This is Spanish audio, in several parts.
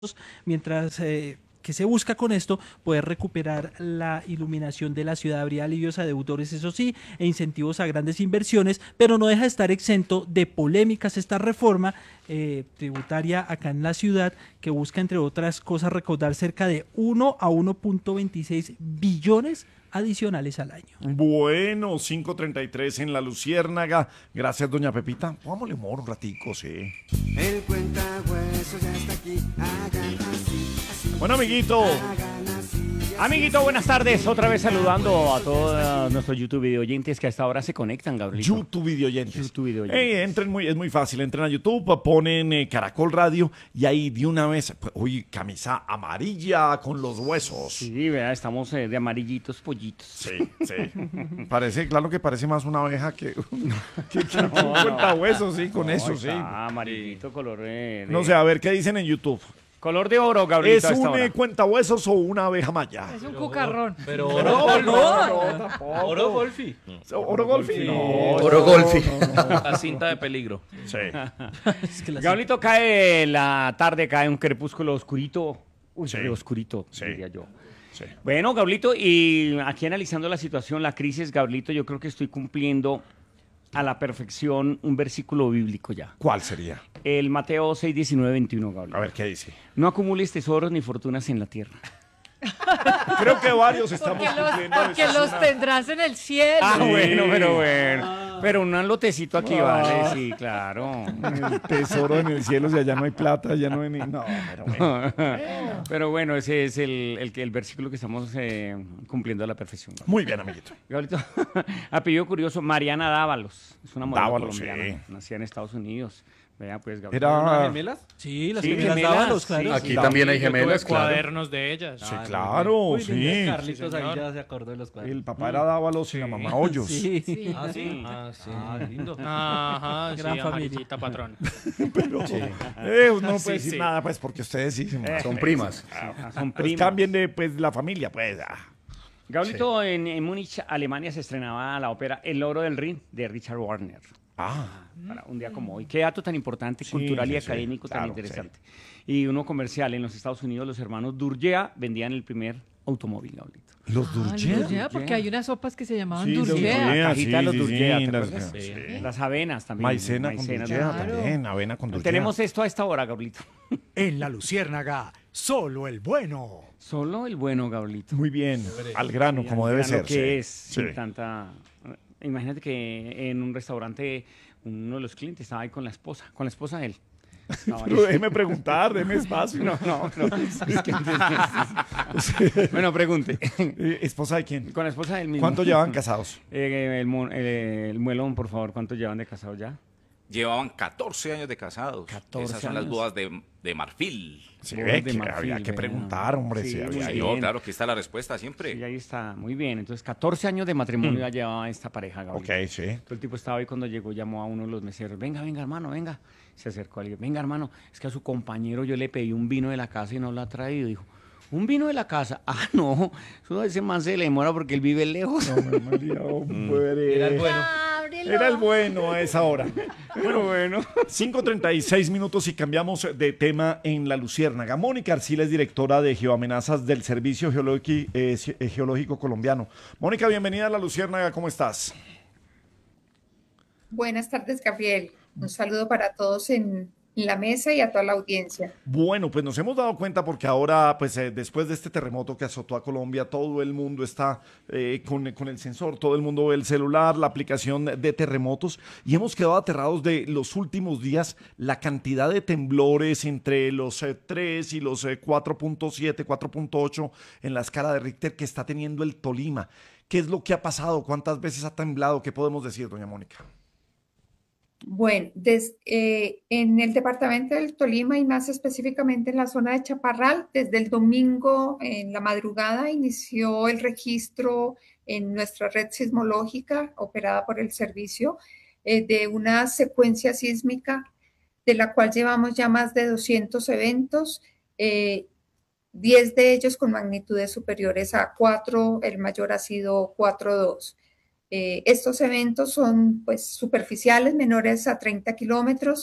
mientras que se busca con esto poder recuperar la iluminación de la ciudad. Habría alivios a deudores, eso sí, e incentivos a grandes inversiones, pero no deja de estar exento de polémicas esta reforma tributaria acá en la ciudad, que busca, entre otras cosas, recaudar cerca de 1 a 1.26 billones adicionales al año. Bueno, 5:33 en La Luciérnaga. Gracias, doña Pepita. Póngale humor un ratico, sí. El cuentahueso ya está aquí. Hagan así, así. Bueno, amiguito. Hagan así. Amiguito, buenas tardes. Otra vez saludando a todos nuestros YouTube video oyentes que a esta hora se conectan, Gabrielito. YouTube videoyentes. YouTube videoyentes. Entren es muy fácil. Entren a YouTube, ponen Caracol Radio y ahí de una vez, uy, camisa amarilla con los huesos. Sí, vea, estamos de amarillitos pollitos. Sí, sí. Parece, claro que parece más una abeja que un cuentahuesos, sí, con eso, sí. Amarillito, color No sé, a ver, ¿qué dicen en YouTube? color de oro, Gabrielito. ¿Es un cuentahuesos o una abeja maya? Es un cucarrón. Pero Oro Golfi. ¿Oro Golfi? No. Oro Golfi. La cinta de peligro. Sí. Es que la- Gabrielito, cae la tarde, cae un crepúsculo oscurito. Uy, Sí. oscurito, Sí. diría yo. Sí. Bueno, Gabrielito, y aquí analizando la situación, la crisis, Gabrielito, yo creo que estoy cumpliendo a la perfección un versículo bíblico ya. ¿Cuál sería? El Mateo 6, 19, 21, Gabrielito. A ver, ¿qué dice? No acumules tesoros ni fortunas en la tierra. Creo que varios estamos Porque cumpliendo porque eso. los tendrás en el cielo. Ah, Sí. bueno, pero bueno. Pero un lotecito aquí vale, sí, claro. El tesoro en el cielo, si allá no hay plata, allá no hay ni... No, pero bueno. Pero bueno, ese es el versículo que estamos cumpliendo a la perfección. Muy bien, amiguito. Gabrielito, apellido curioso, Mariana Dávalos. Es una modelo Dávalos, colombiana, sí. nacida en Estados Unidos. Vea, pues, Gabrielito. Era... ¿Gemelas? Sí, las Sí, gemelas gemelas, Dávalos, sí. claro. Aquí también hay gemelas, claro. Cuadernos de ellas. Sí, claro, Uy, sí. Carlitos ahí señor. ya se acordó de los cuadros. El papá era Dávalos y la mamá Hoyos. Sí. Sí. Ah, sí. Ah, sí. Ah, lindo. Ajá, Gran sí, familia. amarillita patrón. Pero no puede Sí, decir sí. nada, pues, porque ustedes sí Son primas. Son Pues primas. cambien de, pues, la familia, pues. Gabrielito, en Múnich, Alemania, se estrenaba la ópera El Oro del Rin de Richard Wagner. Para un día como hoy. Qué dato tan importante, Sí, cultural y sí, sí, académico tan claro, interesante. Y uno comercial en los Estados Unidos, los hermanos Durgea vendían el primer automóvil, Gabrielito. Los Ah, Durgea. Durgea, porque hay unas sopas que se llamaban Sí, los Durgea. Durgea, Cajita de los Durgea, ¿te las- acuerdas? sí. Las avenas también. Maicena con Maicenas, Durgea claro. también, avena con Durgea. Tenemos esto a esta hora, Gabrielito. En la Luciérnaga, solo el bueno. Solo el bueno, Gabrielito. Muy bien, al grano, como debe ser. Lo que es, Sí. sin tanta... Imagínate que en un restaurante uno de los clientes estaba ahí con la esposa de él. Estaba ahí. Pero déjeme preguntar, déjeme espacio. No. Bueno, pregunte. ¿Esposa de quién? Con la esposa del mismo. ¿Cuánto llevan casados? El muelón, por favor, ¿cuánto llevan de casados ya? Llevaban 14 años de casados. 14 Esas son las años. bodas de marfil. Sí, Bodas ve de que marfil, había que vea. preguntar, hombre. Sí, Sí, había muy que- No, bien. claro, aquí está la respuesta siempre. Y ahí está, muy bien. Entonces, 14 años de matrimonio ya llevaba esta pareja, Gabriel. Ok, sí. Entonces, el tipo estaba ahí cuando llegó, llamó a uno de los meseros. Venga, hermano, venga. Se acercó a alguien. Venga, hermano, es que a su compañero yo le pedí un vino de la casa y no lo ha traído. Dijo, ¿un vino de la casa? Ah, no, eso ese man se le demora porque él vive lejos. Hombre, María, hombre. Era el bueno. Ábrelo. Era el bueno a esa hora. Bueno, 5:36 minutos y cambiamos de tema en La Luciérnaga. Mónica Arcila es directora de Geoamenazas del Servicio Geológico Colombiano. Mónica, bienvenida a La Luciérnaga, ¿cómo estás? Buenas tardes, Gabriel. Un saludo para todos en la mesa y a toda la audiencia. Bueno, pues nos hemos dado cuenta porque ahora, pues después de este terremoto que azotó a Colombia, todo el mundo está con el sensor, todo el mundo ve el celular, la aplicación de terremotos y hemos quedado aterrados de los últimos días, la cantidad de temblores entre los 3 y los 4.7, 4.8 en la escala de Richter que está teniendo el Tolima. ¿Qué es lo que ha pasado? ¿Cuántas veces ha temblado? ¿Qué podemos decir, doña Mónica? Bueno, en el departamento del Tolima y más específicamente en la zona de Chaparral, desde el domingo en la madrugada inició el registro en nuestra red sismológica operada por el servicio de una secuencia sísmica de la cual llevamos ya más de 200 eventos, 10 de ellos con magnitudes superiores a 4, el mayor ha sido 4.2. Estos eventos son pues superficiales, menores a 30 kilómetros,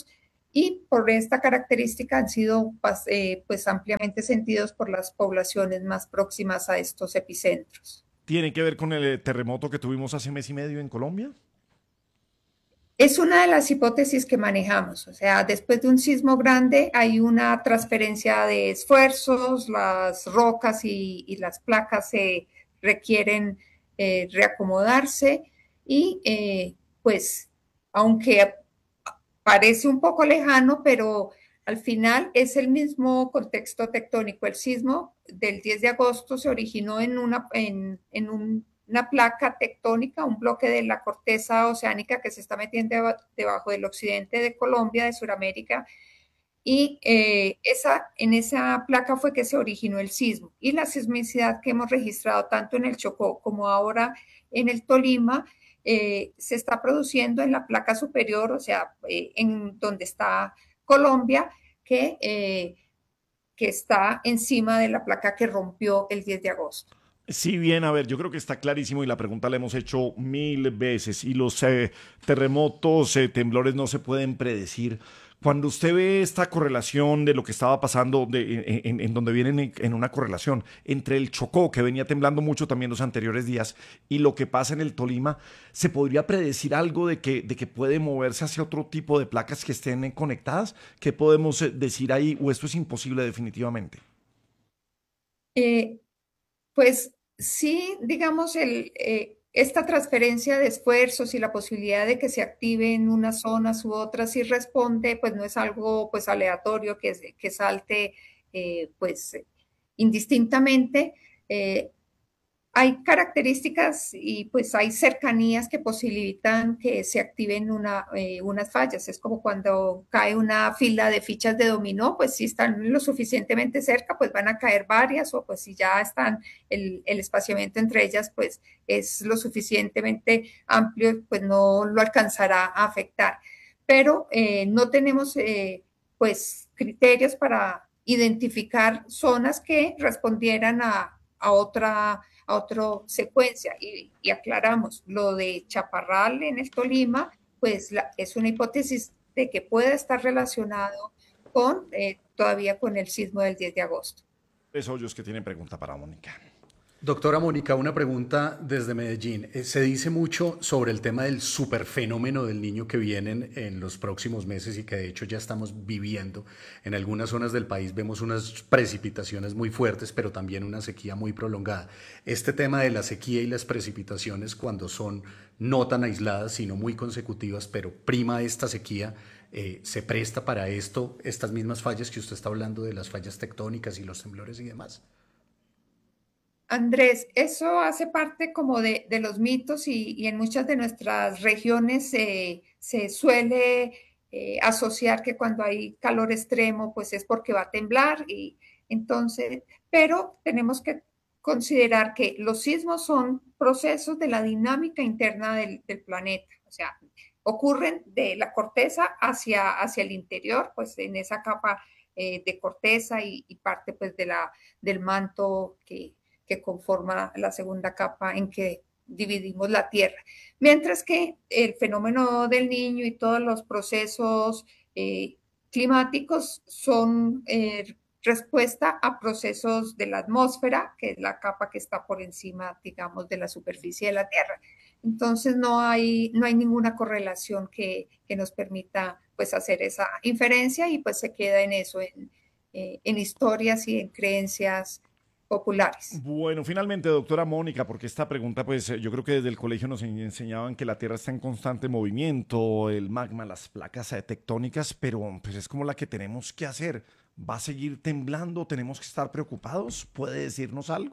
y por esta característica han sido pues ampliamente sentidos por las poblaciones más próximas a estos epicentros. ¿Tiene que ver con el terremoto que tuvimos hace mes y medio en Colombia? Es una de las hipótesis que manejamos, o sea, después de un sismo grande hay una transferencia de esfuerzos, las rocas y las placas se requieren reacomodarse y pues aunque parece un poco lejano, pero al final es el mismo contexto tectónico. El sismo del 10 de agosto se originó en una placa tectónica, un bloque de la corteza oceánica que se está metiendo debajo del occidente de Colombia, de Sudamérica, y en esa placa fue que se originó el sismo. Y la sismicidad que hemos registrado tanto en el Chocó como ahora en el Tolima se está produciendo en la placa superior, o sea, en donde está Colombia, que está encima de la placa que rompió el 10 de agosto. Sí, bien, a ver, yo creo que está clarísimo y la pregunta la hemos hecho 1000 veces y los terremotos, temblores no se pueden predecir. Cuando usted ve esta correlación de lo que estaba pasando, en donde vienen en una correlación entre el Chocó, que venía temblando mucho también los anteriores días, y lo que pasa en el Tolima, ¿se podría predecir algo de que puede moverse hacia otro tipo de placas que estén conectadas? ¿Qué podemos decir ahí? ¿O esto es imposible definitivamente? Pues sí, digamos, esta transferencia de esfuerzos y la posibilidad de que se active en unas zonas u otras sí responde, pues no es algo pues aleatorio que salte pues indistintamente. Hay características y pues hay cercanías que posibilitan que se activen unas fallas. Es como cuando cae una fila de fichas de dominó, pues si están lo suficientemente cerca, pues van a caer varias, o pues si ya están el espaciamiento entre ellas, pues es lo suficientemente amplio, pues no lo alcanzará a afectar. Pero no tenemos pues criterios para identificar zonas que respondieran a otra secuencia y aclaramos, lo de Chaparral en el Tolima, pues es una hipótesis de que pueda estar relacionado con todavía con el sismo del 10 de agosto. Es Hoyos que tienen pregunta para Mónica. Doctora Mónica, una pregunta desde Medellín. Se dice mucho sobre el tema del superfenómeno del Niño que vienen en los próximos meses y que de hecho ya estamos viviendo. En algunas zonas del país vemos unas precipitaciones muy fuertes, pero también una sequía muy prolongada. Este tema de la sequía y las precipitaciones, cuando son no tan aisladas, sino muy consecutivas, pero prima esta sequía, ¿se presta para esto, estas mismas fallas que usted está hablando, de las fallas tectónicas y los temblores y demás? Andrés, eso hace parte como de los mitos y en muchas de nuestras regiones se suele asociar que cuando hay calor extremo, pues es porque va a temblar y entonces, pero tenemos que considerar que los sismos son procesos de la dinámica interna del planeta, o sea, ocurren de la corteza hacia el interior, pues en esa capa de corteza y parte pues del manto que conforma la segunda capa en que dividimos la Tierra. Mientras que el fenómeno del Niño y todos los procesos climáticos son respuesta a procesos de la atmósfera, que es la capa que está por encima, digamos, de la superficie de la Tierra. Entonces no hay ninguna correlación que nos permita pues hacer esa inferencia y pues se queda en eso, en historias y en creencias populares. Bueno, finalmente, doctora Mónica, porque esta pregunta, pues yo creo que desde el colegio nos enseñaban que la Tierra está en constante movimiento, el magma, las placas tectónicas, pero pues es como la que tenemos que hacer. ¿Va a seguir temblando? ¿Tenemos que estar preocupados? ¿Puede decirnos algo?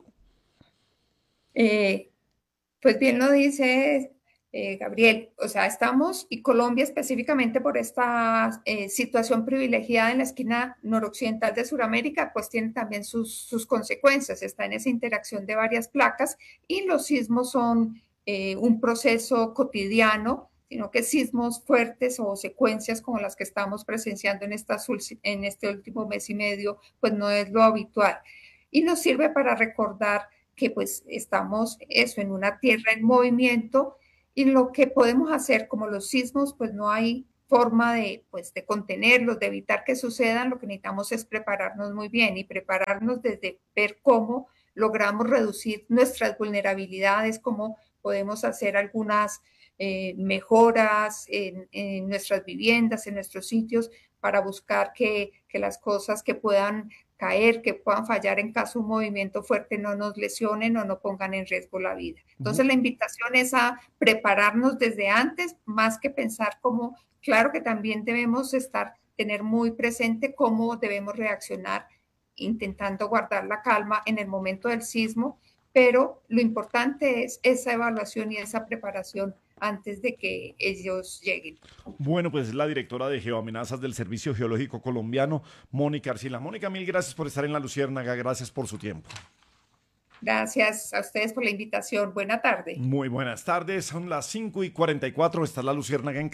Pues bien lo dice Gabriel, o sea, estamos, y Colombia específicamente por esta situación privilegiada en la esquina noroccidental de Sudamérica, pues tiene también sus consecuencias, está en esa interacción de varias placas y los sismos son un proceso cotidiano, sino que sismos fuertes o secuencias como las que estamos presenciando en este último mes y medio, pues no es lo habitual. Y nos sirve para recordar que pues estamos eso en una tierra en movimiento y lo que podemos hacer, como los sismos, pues no hay forma pues, de contenerlos, de evitar que sucedan, lo que necesitamos es prepararnos muy bien y prepararnos desde ver cómo logramos reducir nuestras vulnerabilidades, cómo podemos hacer algunas mejoras en nuestras viviendas, en nuestros sitios, para buscar que las cosas que puedan caer, que puedan fallar en caso de un movimiento fuerte no nos lesionen o no pongan en riesgo la vida. Entonces la invitación es a prepararnos desde antes, más que pensar como, claro que también debemos tener muy presente cómo debemos reaccionar, intentando guardar la calma en el momento del sismo, pero lo importante es esa evaluación y esa preparación antes de que ellos lleguen. Bueno, pues la directora de Geoamenazas del Servicio Geológico Colombiano, Mónica Arcila. Mónica, mil gracias por estar en La Luciérnaga, gracias por su tiempo. Gracias a ustedes por la invitación. Buena tarde. Muy buenas tardes, son las 5:44, está La Luciérnaga en